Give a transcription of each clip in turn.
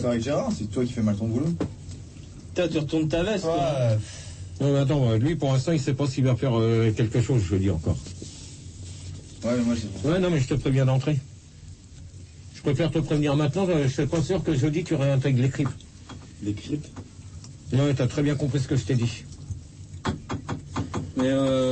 d'accord avec Gérard, c'est toi qui fais mal ton boulot. Putain, tu retournes ta veste. Non mais attends, lui pour l'instant il sait pas s'il va faire quelque chose, je dis encore. Ouais, mais moi j'ai... Ouais, non mais je te préviens d'entrée. Je préfère te prévenir maintenant, je suis pas sûr que jeudi tu réintègres les cryptes. Les cryptes? Non, t'as très bien compris ce que je t'ai dit. Mais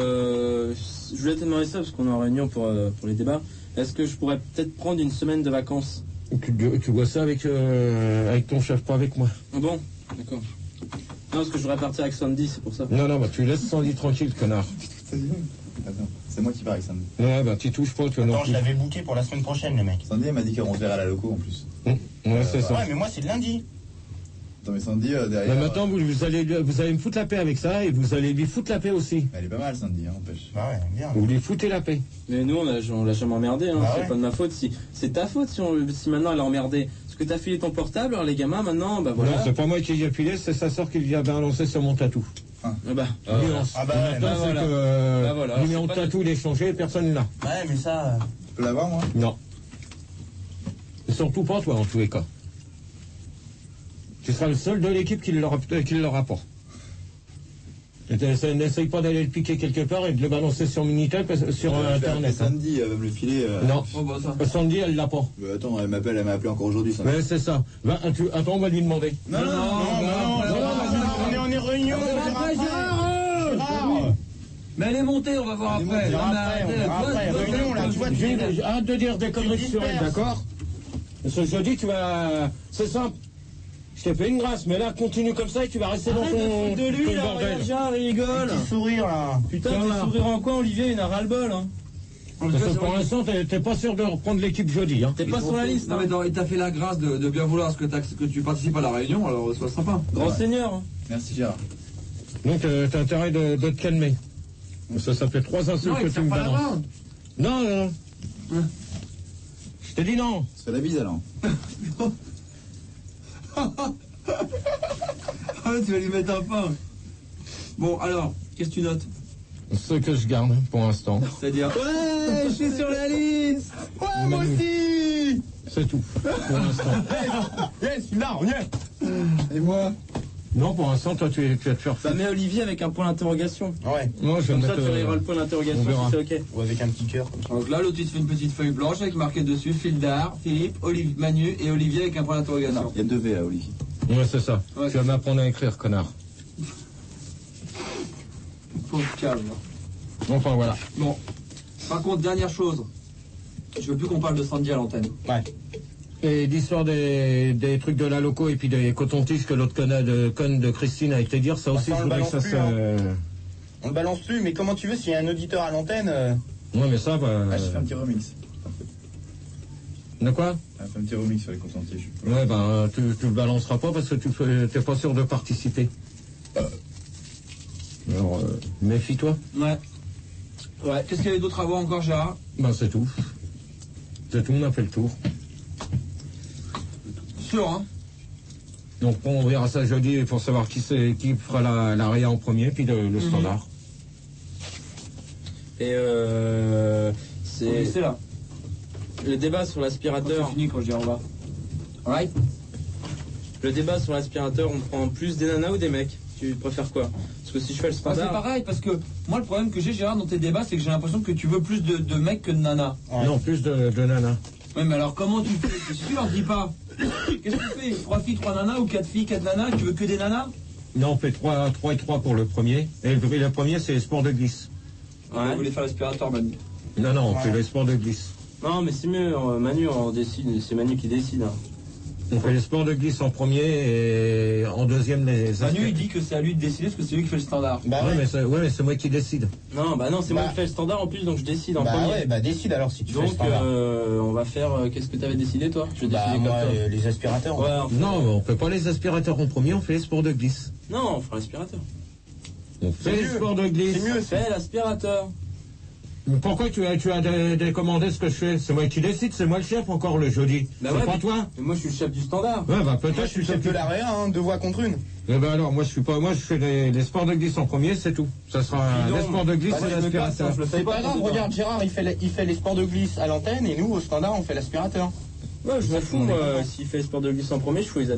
je voulais te demander ça parce qu'on est en réunion pour les débats. Est-ce que je pourrais peut-être prendre une semaine de vacances? Tu vois ça avec ton chef, pas avec moi. Bon, d'accord. Non, parce que je voudrais partir avec Sandy, c'est pour ça. Non, bah tu laisses Sandy tranquille, connard. Attends, c'est moi qui pars avec Sandy. Ouais, bah tu touches pas, tu vois. Attends, je l'avais booké pour la semaine prochaine, le mec. Sandy, elle m'a dit qu'on se verra à la loco en plus. Ouais, c'est ça. Ouais, mais moi, c'est le lundi. Attends, mais Sandy, derrière... Mais maintenant, vous allez me foutre la paix avec ça, et vous allez lui foutre la paix aussi. Elle est pas mal, Sandy, hein, n'empêche. Bah ouais, bien. Vous lui foutez la paix. Mais nous, on l'a jamais emmerdé, hein. Bah C'est ouais. pas de ma faute. C'est ta faute si maintenant elle est emmerdée. Parce que t'as filé ton portable, alors les gamins, maintenant, bah voilà. Non, c'est pas moi qui lui ai filé, c'est sa soeur qui lui a balancé sur mon tatou. Ah bah. Nuance. Ah bah ouais, Maintenant, bah c'est voilà. que Bah voilà. le numéro de C'est pas- tatou, il est changé, personne là. Ouais, mais ça... Tu peux l'avoir, moi? Non. Et surtout pas toi, en tous les cas. Tu seras le seul de l'équipe qui l'aura pas. Et n'essaye pas d'aller le piquer quelque part et de le balancer sur Minitel, sur Internet. Sandy, elle va me le filer. Non, Oh, bah, ça. Sandy, elle l'a pas. Attends, elle m'a appelé encore aujourd'hui, Sandy. Ouais, c'est ça. Attends, on va lui demander. Non, on est en réunion. Gérard. Mais elle est montée, on va voir après. On verra après, réunion, là, tu vois, Arrête de dire des conneries sur elle, d'accord? Ce jeudi, tu vas... C'est simple. Je t'ai fait une grâce, mais là, continue comme ça et tu vas rester dans ton de lui, ton là, bordel. regarde, Jean, il rigole. Petit sourire, là. Putain, Tiens, tes là. sourires en quoi, Olivier, il en a ras-le-bol, hein. Parce que pour l'instant, t'es pas sûr de reprendre l'équipe jeudi, hein. T'es pas sur la liste, Non, hein. mais non, il t'a fait la grâce de bien vouloir que tu participes à la réunion, alors sois sympa. Grand seigneur, hein. Merci, Gérard. Donc, t'as intérêt de te calmer. Ça fait 3 insultes Non, que il tu me pas la balances. main. Non. Je t'ai dit non. C'est la bise, alors. Ah, tu vas lui mettre un pain. Bon, alors, qu'est-ce que tu notes? Ce que je garde, pour l'instant. C'est-à-dire... Ouais, je suis sur la liste. Ouais, moi aussi. C'est tout, pour l'instant. Yes, là, on y est. Et moi? Non, pour l'instant, toi, tu vas te faire Bah, foutre. mets Olivier avec un point d'interrogation. Ouais, Moi, je vais Comme me ça, mettre... tu verras le point d'interrogation on verra. si c'est ok. ou avec un petit cœur, comme ça. Donc là, l'autre, il te fait une petite feuille blanche avec marqué dessus Fildar, Philippe, Manu et Olivier avec un point d'interrogation. Il y a 2 V, là, Olivier. Ouais, c'est ça. Ouais, Tu vas m'apprendre à écrire, connard. Faut calme. Enfin, voilà. Bon. Par contre, dernière chose. Je veux plus qu'on parle de Sandy à l'antenne. Ouais. Et l'histoire des trucs de la loco et puis des cotons-tiges que l'autre conne de Christine a été dire, ça aussi, ça, je on le voudrais que ça balance se... plus, On le balance plus, mais comment tu veux, s'il y a un auditeur à l'antenne... Ouais, mais ça, bah... Ah, j'ai fait un petit remix. De quoi? J'ai fait un petit remix sur les contentieux. Ouais, ben, tu le balanceras pas parce que t'es pas sûr de participer. Alors, méfie-toi. Ouais. Ouais. Qu'est-ce qu'il y avait d'autre à voir encore, Gérard? Ben, c'est tout. C'est tout, on a fait le tour. Sûr, hein? Donc, on verra ça jeudi pour savoir qui fera la réa en premier, puis le standard. Et C'est là. le débat sur Quand l'aspirateur. c'est fini, quand je dis au revoir. Alright? Le débat sur l'aspirateur, on prend plus des nanas ou des mecs? Tu préfères quoi? Parce que si je fais le Bah, c'est standard... pareil, parce que moi, le problème que j'ai, Gérard, dans tes débats, c'est que j'ai l'impression que tu veux plus de mecs que de nanas. Ouais. Non, plus de nana. Ouais, mais alors comment tu fais? Parce que si tu leur dis pas, qu'est-ce que tu fais? 3 filles, 3 nanas ou 4 filles, 4 nanas? Tu veux que des nanas? Non, on fait 3 et 3 pour le premier. Et le premier, c'est les sports de glisse. Vous voulez faire l'aspirateur, Manu? Non, on fait les sports de glisse. Non, mais c'est mieux, Manu, on décide, c'est Manu qui décide. Hein. On fait les sports de glisse en premier et en deuxième les... Manu, il dit que c'est à lui de décider parce que c'est lui qui fait le standard. Bah Ouais, ouais. mais c'est moi qui décide. Non, c'est moi Bah. qui fais le standard en plus, donc je décide en Bah premier. ouais, bah décide alors si tu fais le Donc, standard. on va faire... qu'est-ce que tu avais décidé, toi? Je vais Bah décider comme moi, toi. les aspirateurs. Ouais, on fait- Non, mais on fait pas les aspirateurs en premier, on fait les sports de glisse. Non, on fera l'aspirateur. On fait les mieux. sports de glisse. C'est mieux, Fais l'aspirateur. Mais pourquoi tu as décommandé ce que je fais? C'est moi qui décide, c'est moi le chef encore le jeudi. Bah c'est ouais, pas mais- toi? Mais moi, je suis le chef du standard. Ouais, bah Moi, peut-être je suis le sais chef de plus. la réa, hein, 2 voix contre 1. Eh ben alors, moi je fais les sports de glisse en premier, c'est tout. Ça sera Dis donc. les sports de glisse Bah, et moi, je me casse, l'aspirateur. hein, je le fais C'est pas, pas grave, c'est regarde Gérard, il fait les sports de glisse à l'antenne et nous au standard on fait l'aspirateur. Ouais, je m'en fous, On est moi. content. S'il fait les sports de glisse en premier, je fous les